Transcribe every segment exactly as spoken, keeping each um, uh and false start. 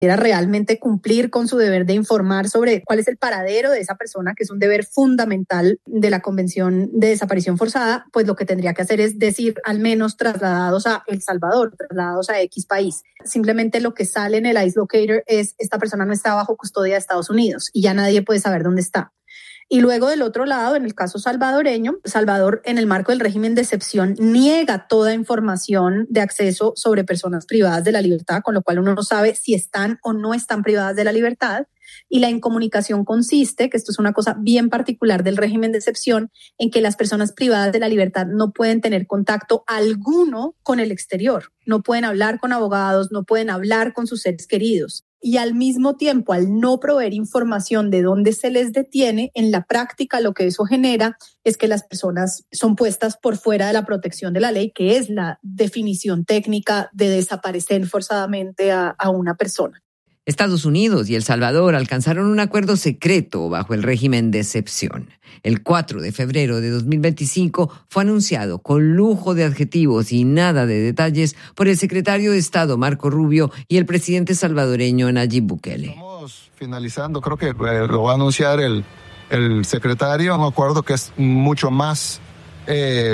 era realmente cumplir con su deber de informar sobre cuál es el paradero de esa persona, que es un deber fundamental de la Convención de Desaparición Forzada, pues lo que tendría que hacer es decir al menos trasladados a El Salvador, trasladados a X país. Simplemente lo que sale en el I C E Locator es esta persona no está bajo custodia de Estados Unidos y ya nadie puede saber dónde está. Y luego del otro lado, en el caso salvadoreño, Salvador, en el marco del régimen de excepción, niega toda información de acceso sobre personas privadas de la libertad, con lo cual uno no sabe si están o no están privadas de la libertad. Y la incomunicación consiste, que esto es una cosa bien particular del régimen de excepción, en que las personas privadas de la libertad no pueden tener contacto alguno con el exterior. No pueden hablar con abogados, no pueden hablar con sus seres queridos. Y al mismo tiempo, al no proveer información de dónde se les detiene, en la práctica lo que eso genera es que las personas son puestas por fuera de la protección de la ley, que es la definición técnica de desaparecer forzadamente a, a una persona. Estados Unidos y El Salvador alcanzaron un acuerdo secreto bajo el régimen de excepción. El cuatro de febrero de dos mil veinticinco fue anunciado con lujo de adjetivos y nada de detalles por el secretario de Estado Marco Rubio y el presidente salvadoreño Nayib Bukele. Estamos finalizando, creo que eh, lo va a anunciar el, el secretario, un acuerdo que es mucho más, eh,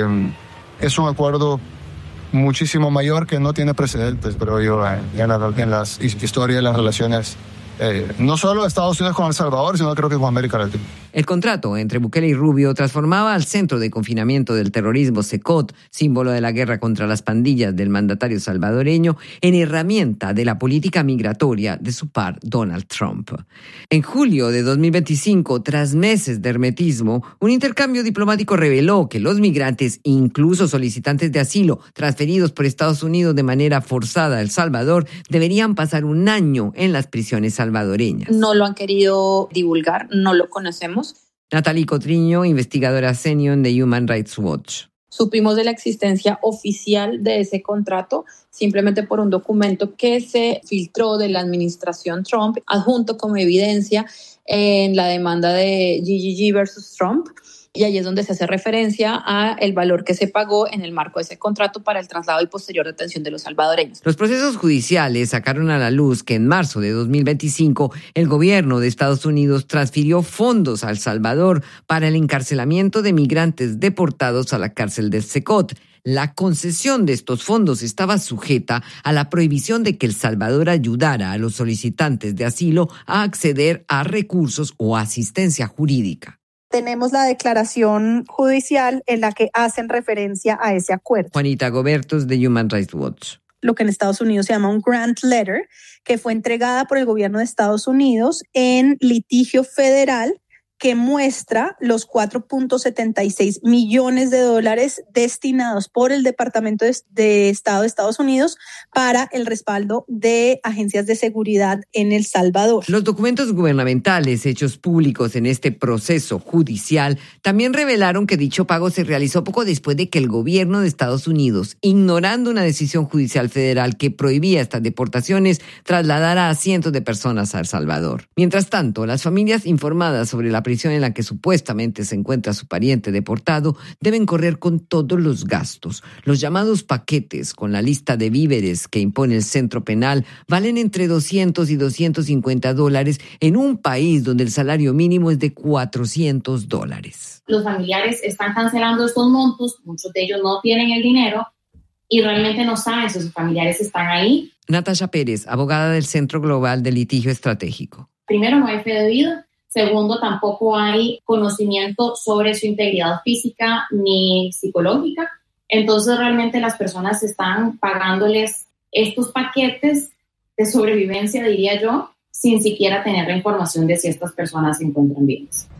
es un acuerdo muchísimo mayor que no tiene precedentes, pero yo, en, en, la, en las historias de las relaciones, eh, no solo de Estados Unidos con El Salvador, sino creo que con América Latina. El contrato entre Bukele y Rubio transformaba al Centro de Confinamiento del Terrorismo, CECOT, símbolo de la guerra contra las pandillas del mandatario salvadoreño, en herramienta de la política migratoria de su par Donald Trump. En julio de dos mil veinticinco, tras meses de hermetismo, un intercambio diplomático reveló que los migrantes, incluso solicitantes de asilo, transferidos por Estados Unidos de manera forzada a El Salvador, deberían pasar un año en las prisiones salvadoreñas. No lo han querido divulgar, no lo conocemos. Natalie Cotriño, investigadora senior de Human Rights Watch. Supimos de la existencia oficial de ese contrato simplemente por un documento que se filtró de la administración Trump, adjunto como evidencia en la demanda de G G G versus Trump. Y ahí es donde se hace referencia a el valor que se pagó en el marco de ese contrato para el traslado y posterior detención de los salvadoreños. Los procesos judiciales sacaron a la luz que en marzo de dos mil veinticinco el gobierno de Estados Unidos transfirió fondos a El Salvador para el encarcelamiento de migrantes deportados a la cárcel de CECOT. La concesión de estos fondos estaba sujeta a la prohibición de que El Salvador ayudara a los solicitantes de asilo a acceder a recursos o asistencia jurídica. Tenemos la declaración judicial en la que hacen referencia a ese acuerdo. Juanita Gobertos, de Human Rights Watch. Lo que en Estados Unidos se llama un grant letter, que fue entregada por el gobierno de Estados Unidos en litigio federal, que muestra los cuatro punto setenta y seis millones de dólares destinados por el Departamento de, de Estado de Estados Unidos para el respaldo de agencias de seguridad en El Salvador. Los documentos gubernamentales hechos públicos en este proceso judicial también revelaron que dicho pago se realizó poco después de que el gobierno de Estados Unidos, ignorando una decisión judicial federal que prohibía estas deportaciones, trasladara a cientos de personas a El Salvador. Mientras tanto, las familias informadas sobre la prisión en la que supuestamente se encuentra su pariente deportado deben correr con todos los gastos. Los llamados paquetes con la lista de víveres que impone el centro penal valen entre doscientos y doscientos cincuenta dólares en un país donde el salario mínimo es de cuatrocientos dólares. Los familiares están cancelando estos montos, muchos de ellos no tienen el dinero y realmente no saben si sus familiares están ahí. Natasha Pérez, abogada del Centro Global de Litigio Estratégico. Primero, no hay fe debida. Segundo, tampoco hay conocimiento sobre su integridad física ni psicológica. Entonces, realmente las personas están pagándoles estos paquetes de sobrevivencia, diría yo, sin siquiera tener la información de si estas personas se encuentran vivas.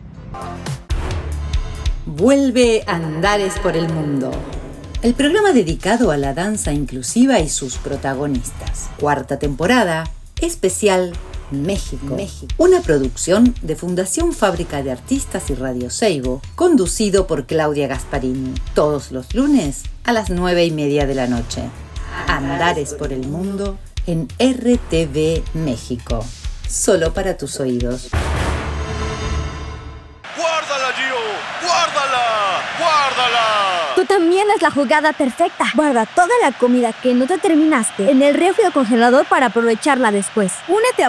Vuelve Andares por el Mundo. El programa dedicado a la danza inclusiva y sus protagonistas. Cuarta temporada, especial México. México. Una producción de Fundación Fábrica de Artistas y Radio Seibo, conducido por Claudia Gasparini. Todos los lunes a las nueve y media de la noche. Andares por el Mundo en R T V México. Solo para tus oídos. ¡Guarda ¡Guárdala, Gio! ¡Guárdala! ¡Guárdala! Tú también haz la jugada perfecta. Guarda toda la comida que no te terminaste en el refri o congelador para aprovecharla después. Únete a